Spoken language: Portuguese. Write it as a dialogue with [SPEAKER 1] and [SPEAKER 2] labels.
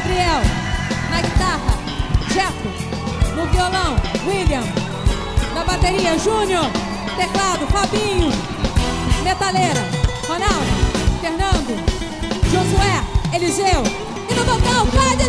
[SPEAKER 1] Gabriel. Na guitarra, Jeff. No violão, William. Na bateria, Júnior. Teclado, Fabinho. Metaleira, Ronaldo. Fernando. Josué, Eliseu. E no vocal, Padre.